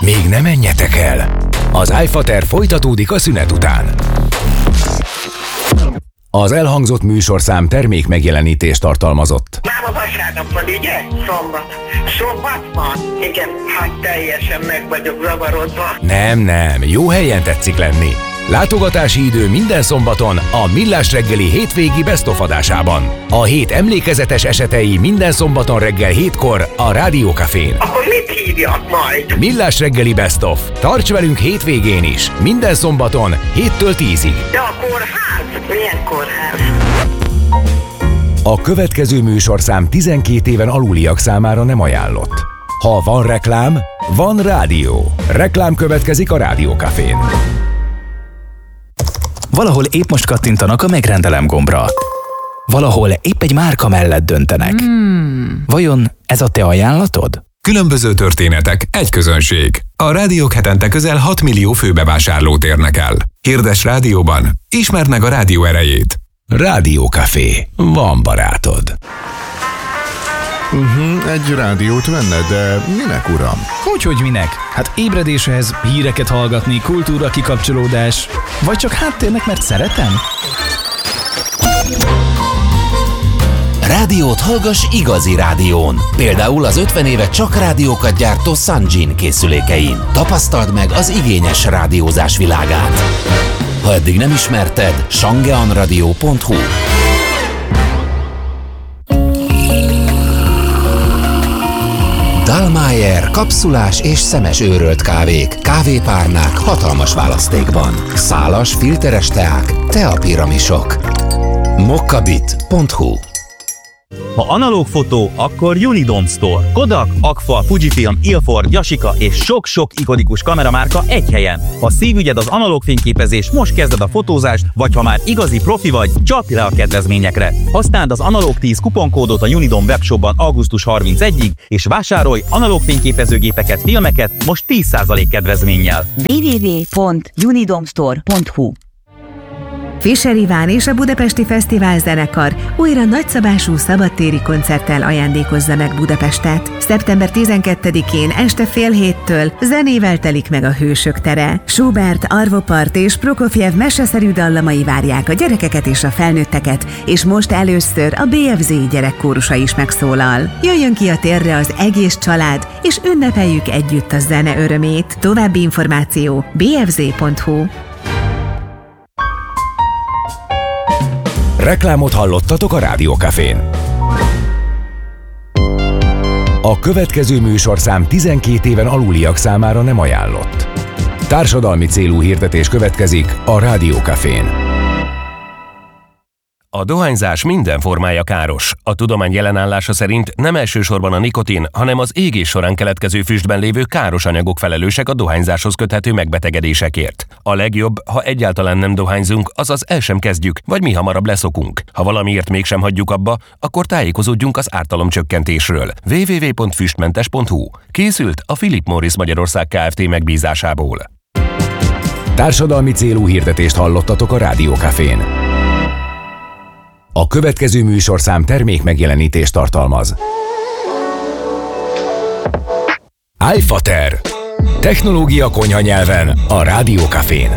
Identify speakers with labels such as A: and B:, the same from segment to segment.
A: Még ne menjetek el! Az iFater folytatódik a szünet után. Az elhangzott műsorszám termék megjelenítést tartalmazott.
B: Már a vasárnap van, ugye? Szombat van? Igen, hát teljesen meg vagyok zavarodva.
A: Nem, jó helyen tetszik lenni. Látogatási idő minden szombaton a Millás reggeli hétvégi Best of adásában. A hét emlékezetes esetei minden szombaton reggel 7-kor a Rádió Cafén.
B: Akkor mit hívjak majd?
A: Millás reggeli Best of. Tarts velünk hétvégén is. Minden szombaton 7-től 10-ig.
B: De a kórház? Milyen kórház?
A: A következő műsorszám 12 éven aluliak számára nem ajánlott. Ha van reklám, van rádió. Reklám következik a Rádió Cafén.
C: Valahol épp most kattintanak a megrendelem gombra. Valahol épp egy márka mellett döntenek. Vajon ez a te ajánlatod?
D: Különböző történetek, egy közönség. A rádiók hetente közel 6 millió főbevásárlót érnek el. Hirdess rádióban, ismerd meg a rádió erejét.
A: Rádió Café. Van barátod.
E: Egy rádiót venne, de minek, uram?
C: Hogy minek? Hát ébredéshez, híreket hallgatni, kultúra kikapcsolódás, vagy csak háttérnek, mert szeretem?
F: Rádiót hallgass igazi rádión. Például az 50 éve csak rádiókat gyártó Sanjin készülékein. Tapasztald meg az igényes rádiózás világát. Ha eddig nem ismerted, shangeanradio.hu. Dallmayr kapszulás és szemes őrölt kávék, kávépárnák hatalmas választékban. Szálas, filteres teák, teapiramisok. mokkabit.hu.
G: Ha analóg fotó, akkor Unidom Store. Kodak, Agfa, Fujifilm, Ilford, Yashica és sok-sok ikonikus kameramárka egy helyen. Ha szívügyed az analóg fényképezés, most kezded a fotózást, vagy ha már igazi profi vagy, csapj le a kedvezményekre. Használd az Analog 10 kuponkódot a Unidom webshopban augusztus 31-ig, és vásárolj analóg fényképezőgépeket, filmeket most 10% kedvezménnyel.
H: www.unidomstore.hu. Fischer Iván és a Budapesti Fesztivál Zenekar újra nagyszabású szabadtéri koncerttel ajándékozza meg Budapestet. Szeptember 12-én este 6:30 zenével telik meg a Hősök tere. Schubert, Arvo Pärt és Prokofjev meseszerű dallamai várják a gyerekeket és a felnőtteket, és most először a BFZ gyerekkórusa is megszólal. Jöjjön ki a térre az egész család, és ünnepeljük együtt a zene örömét. További információ bfz.hu.
A: Reklámot hallottatok a Rádió Cafén. A következő műsorszám 12 éven aluliak számára nem ajánlott. Társadalmi célú hirdetés következik a Rádió Cafén.
I: A dohányzás minden formája káros. A tudomány jelenállása szerint nem elsősorban a nikotin, hanem az égés során keletkező füstben lévő káros anyagok felelősek a dohányzáshoz köthető megbetegedésekért. A legjobb, ha egyáltalán nem dohányzunk, azaz el sem kezdjük, vagy mi hamarabb leszokunk. Ha valamiért mégsem hagyjuk abba, akkor tájékozódjunk az ártalomcsökkentésről. www.füstmentes.hu. Készült a Philip Morris Magyarország Kft. Megbízásából.
A: Társadalmi célú hirdetést hallottatok a Rádió Cafén. A következő műsorszám termék megjelenítést tartalmaz. iFater. Technológia konyha nyelven a Rádió Cafén.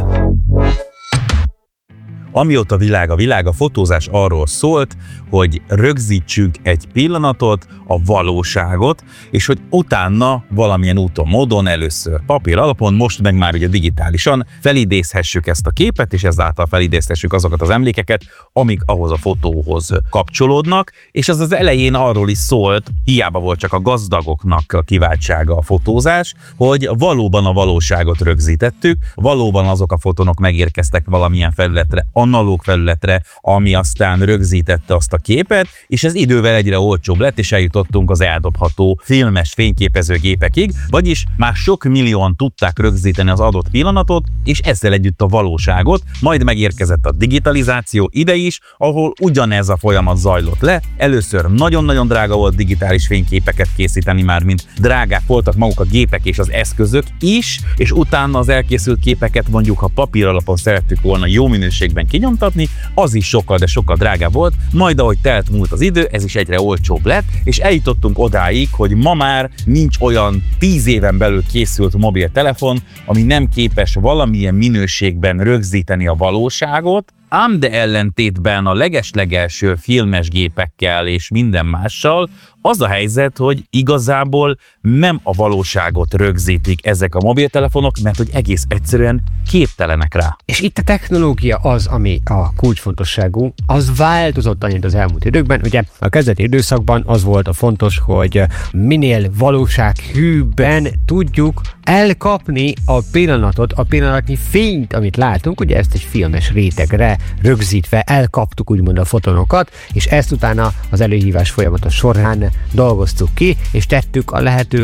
G: Amióta a világ, a fotózás arról szólt, hogy rögzítsünk egy pillanatot, a valóságot, és hogy utána valamilyen úton, módon, először papír alapon, most meg már ugye digitálisan felidézhessük ezt a képet, és ezáltal felidézhessük azokat az emlékeket, amik ahhoz a fotóhoz kapcsolódnak, és az elején arról is szólt, hiába volt csak a gazdagoknak a kiváltsága a fotózás, hogy valóban a valóságot rögzítettük, valóban azok a fotónok megérkeztek valamilyen felületre, analóg felületre, ami aztán rögzítette azt a képet, és ez idővel egyre olcsóbb lett, és eljutottunk az eldobható filmes fényképezőgépekig, vagyis már sok millióan tudták rögzíteni az adott pillanatot, és ezzel együtt a valóságot, majd megérkezett a digitalizáció ide is, ahol ugyanez a folyamat zajlott le. Először nagyon-nagyon drága volt digitális fényképeket készíteni, már mint drágák voltak maguk a gépek és az eszközök is, és utána az elkészült képeket mondjuk, ha papír alapon szerettük volna jó minőségben kinyomtatni, az is sokkal, de sokkal drágább volt, majd ahogy telt múlt az idő, ez is egyre olcsóbb lett, és eljutottunk odáig, hogy ma már nincs olyan 10 éven belül készült mobiltelefon, ami nem képes valamilyen minőségben rögzíteni a valóságot, ám de ellentétben a legeslegelső filmes gépekkel és minden mással az a helyzet, hogy igazából nem a valóságot rögzítik ezek a mobiltelefonok, mert hogy egész egyszerűen képtelenek rá.
J: És itt a technológia az, ami a kulcsfontosságú, az változott annyit az elmúlt időkben. Ugye a kezdeti időszakban az volt a fontos, hogy minél valósághűbben tudjuk elkapni a pillanatot, a pillanatnyi fényt, amit látunk, ugye ezt egy filmes rétegre rögzítve elkaptuk úgymond a fotonokat, és ezt utána az előhívás folyamata során dolgoztuk ki, és tettük a lehető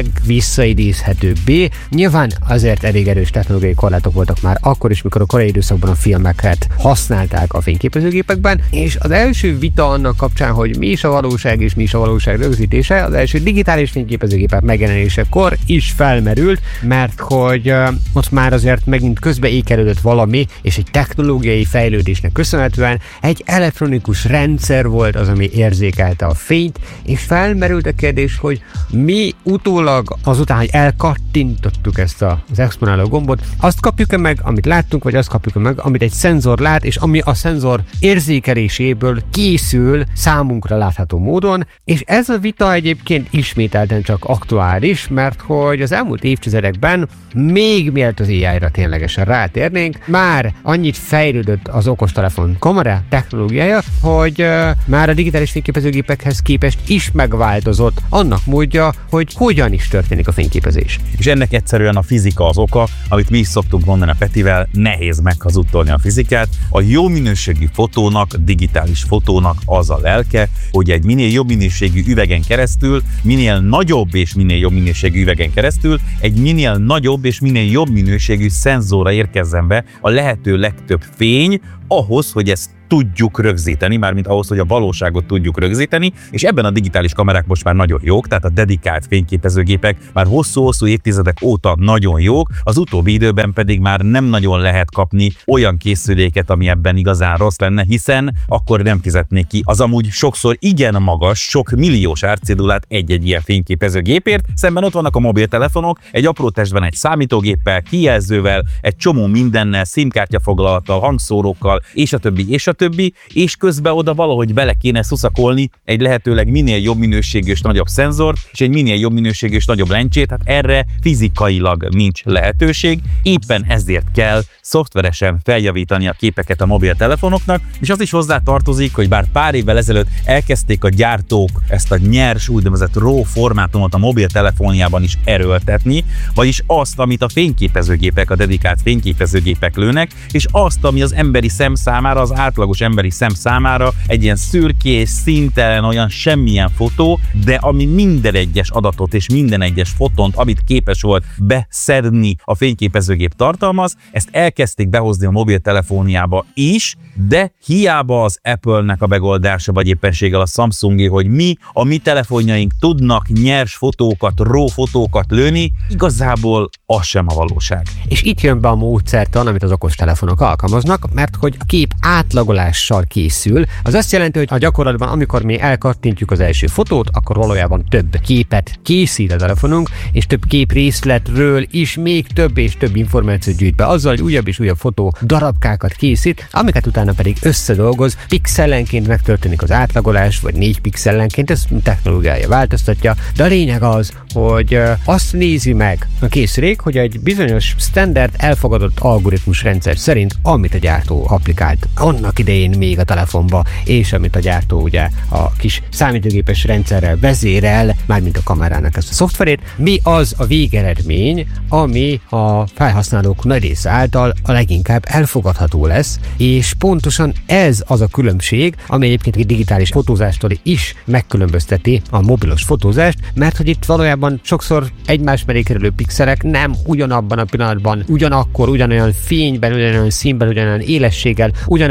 J: legvisszaidézhetőbbé. Nyilván azért elég erős technológiai korlátok voltak már akkor is, mikor a korai időszakban a filmeket használták a fényképezőgépekben, és az első vita annak kapcsán, hogy mi is a valóság és mi is a valóság rögzítése, az első digitális fényképezőgépek megjelenésekor is felmerült, mert hogy ott már azért megint közbeékelődött valami, és egy technológiai fejlődésnek köszönhetően egy elektronikus rendszer volt az, ami érzékelte a fényt, és felmerült a kérdés, hogy mi utólag azután, hogy elkattintottuk ezt az exponáló gombot, azt kapjuk-e meg, amit láttunk, vagy azt kapjuk-e meg, amit egy szenzor lát, és ami a szenzor érzékeléséből készül számunkra látható módon, és ez a vita egyébként ismételten csak aktuális, mert hogy az elmúlt évtizedekben még mielőtt az AI-ra ténylegesen rátérnénk, már annyit fejlődött az okostelefon kamera technológiája, hogy már a digitális fényképezőgépekhez képest is megváltozott annak módja, hogy hogyan is történik a fényképezés.
G: És ennek egyszerűen a fizika az oka, amit mi is szoktuk mondani a Petivel, nehéz meghazudtolni a fizikát. A jó minőségű fotónak, digitális fotónak az a lelke, hogy egy minél jobb minőségű üvegen keresztül, minél nagyobb és minél jobb minőségű üvegen keresztül, egy minél nagyobb és minél jobb minőségű szenzorra érkezzen be a lehető legtöbb fény, ahhoz, hogy ezt tudjuk rögzíteni, mármint ahhoz, hogy a valóságot tudjuk rögzíteni, és ebben a digitális kamerák most már nagyon jók, tehát a dedikált fényképezőgépek már hosszú-hosszú évtizedek óta nagyon jók, az utóbbi időben pedig már nem nagyon lehet kapni olyan készüléket, ami ebben igazán rossz lenne, hiszen akkor nem fizetnék ki az amúgy sokszor igen magas, sok milliós árcédulát egy-egy ilyen fényképezőgépért, szemben ott vannak a mobiltelefonok, egy apró testben egy számítógéppel, kijelzővel, egy csomó mindennel, SIM-kártyafoglalattal, hangszórókkal, és a többi, és közben oda valahogy bele kéne szuszakolni egy lehetőleg minél jobb minőségű és nagyobb szenzort, és egy minél jobb minőségű és nagyobb lencsét, hát erre fizikailag nincs lehetőség, éppen ezért kell szoftveresen feljavítani a képeket a mobiltelefonoknak, és az is hozzá tartozik, hogy bár pár évvel ezelőtt elkezdték a gyártók ezt a nyers úgynevezett RAW formátumot a mobiltelefonjában is erőltetni, vagyis azt, amit a fényképezőgépek, a dedikált fényképezőgépek lőnek, és azt, ami az emberi szem számára, az átlagos emberi szem számára egy ilyen szürkés, színtelen, olyan semmilyen fotó, de ami minden egyes adatot és minden egyes fotont, amit képes volt beszedni a fényképezőgép tartalmaz, ezt elkezdték behozni a mobiltelefóniába is, de hiába az Apple-nek a megoldása, vagy éppenséggel a Samsungé, hogy a mi telefonjaink tudnak nyers fotókat, RAW fotókat lőni, igazából az sem a valóság.
J: És itt jön be a módszertan, amit az okostelefonok alkalmaznak, mert hogy a kép átlagolással készül. Az azt jelenti, hogy a gyakorlatban, amikor mi elkattintjuk az első fotót, akkor valójában több képet készít a telefonunk, és több képrészletről is még több és több információt gyűjt be. Azzal, hogy újabb és újabb fotó darabkákat készít, amiket utána pedig összedolgoz, pixelenként megtörténik az átlagolás, vagy 4 pixelenként, ez technológiája változtatja, de a lényeg az, hogy azt nézi meg a készülék, hogy egy bizonyos standard elfogadott algoritmus rendszer szerint, amit a gyártó applikált annak idején még a telefonba, és amit a gyártó ugye a kis számítógépes rendszerrel vezérel, mármint a kamerának ezt a szoftverét, mi az a végeredmény, ami a felhasználók nagy része által a leginkább elfogadható lesz, és pontosan ez az a különbség, ami egyébként a digitális fotózástól is megkülönbözteti a mobilos fotózást, mert hogy itt valójában sokszor egymás mellé kerülő pixelek nem ugyanabban a pillanatban, ugyanakkor, ugyanolyan fényben, ugyanolyan színben, ugyanolyan élességgel, ugyanolyan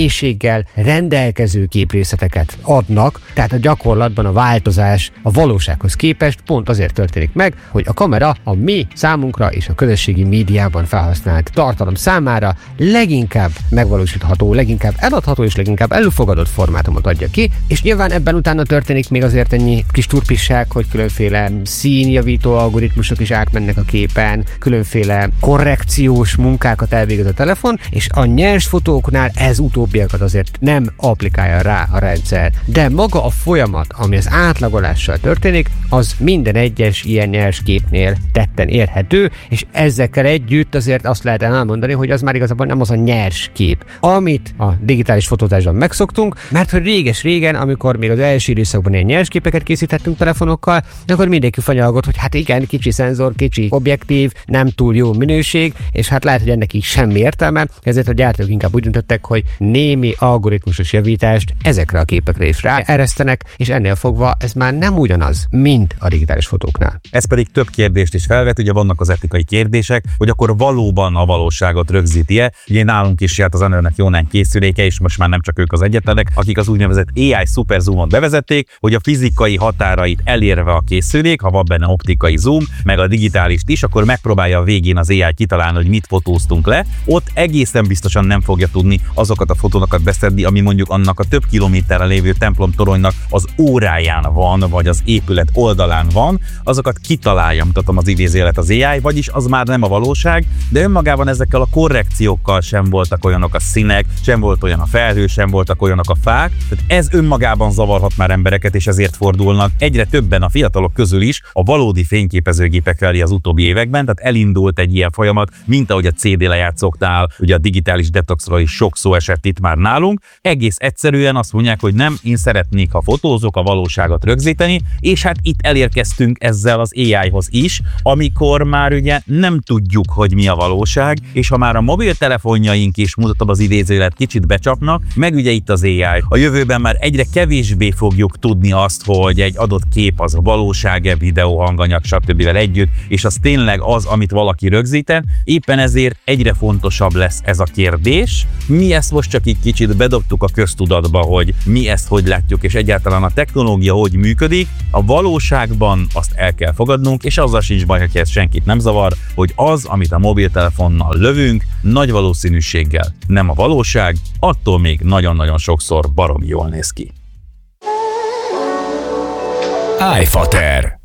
J: mélységgel rendelkező képrészleteket adnak, tehát a gyakorlatban a változás a valósághoz képest pont azért történik meg, hogy a kamera a mi számunkra és a közösségi médiában felhasznált tartalom számára leginkább megvalósítható, leginkább eladható és leginkább elfogadott formátumot adja ki, és nyilván ebben utána történik még azért ennyi kis turpisság, hogy különféle színjavító algoritmusok is átmennek a képen, különféle korrekciós munkákat elvégez a telefon, és a nyers fotóknál ez utóbbiakat azért nem applikálja rá a rendszer. De maga a folyamat, ami az átlagolással történik, az minden egyes ilyen nyers képnél tetten érhető, és ezekkel együtt azért azt lehet elmondani, hogy az már igazából nem az a nyers kép, amit a digitális fotózásban megszoktunk, mert hogy réges-régen, amikor még az első időszakban ilyen nyers képeket készítettünk telefonokkal, akkor mindenki fanyalgott, hogy hát igen, kicsi szenzor, kicsi objektív, nem túl jó minőség, és hát lehet, hogy ennek így semmi értelme, ezért a gyártók inkább úgy döntöttek, hogy némi algoritmusos javítást ezekre a képekre is ráeresztenek, és ennél fogva ez már nem ugyanaz, mint a digitális fotóknál.
G: Ez pedig több kérdést is felvet, ugye vannak az etikai kérdések, hogy akkor valóban a valóságot rögzíti-e. Ugye nálunk is járt az Anörnek jó néhány készüléke, és most már nem csak ők az egyetlenek, akik az úgynevezett AI Super Zoomot bevezették, hogy a fizikai határait elérve a készülék, ha van benne optikai zoom, meg a digitálist is, akkor megpróbálja a végén az AI kitalálni, hogy mit fotóztunk le. Ott egészen biztosan nem fogja tudni azokat a fotókat beszedni, ami mondjuk annak a több kilométerre lévő templomtoronynak az óráján van, vagy az épület oldalán van, azokat kitalálja, mutatom az idézőjelet az AI, vagyis az már nem a valóság, de önmagában ezekkel a korrekciókkal sem voltak olyanok a színek, sem volt olyan a felhő, sem voltak olyanok a fák, tehát ez önmagában zavarhat már embereket, és ezért fordulnak egyre többen a fiatalok közül is a valódi fényképezőgépek felé az utóbbi években, tehát elindult egy ilyen folyamat, mint ahogy a CD lejátszóknál, ugye a digitális detoxról is sok szó esett itt már nálunk. Egész egyszerűen azt mondják, hogy nem, én szeretnék, ha fotózok, a valóságot rögzíteni, és hát itt elérkeztünk ezzel az AI-hoz is, amikor már ugye nem tudjuk, hogy mi a valóság, és ha már a mobiltelefonjaink is, mutatom az idézőjelet, kicsit becsapnak, meg ugye itt az AI. A jövőben már egyre kevésbé fogjuk tudni azt, hogy egy adott kép az valóság-e, videó, hanganyag, stb. Együtt, és az tényleg az, amit valaki rögzített. Éppen ezért egyre fontosabb lesz ez a kérdés. Mi ezt most csak így kicsit bedobtuk a köztudatba, hogy mi ezt hogy látjuk, és egyáltalán a technológia hogy működik. A valóságban azt el kell fogadnunk, és azzal sincs baj, hogy ez senkit nem zavar, hogy az, amit a mobiltelefonnal lövünk, nagy valószínűséggel nem a valóság, attól még nagyon-nagyon sokszor baromi jól néz ki.
A: iFater.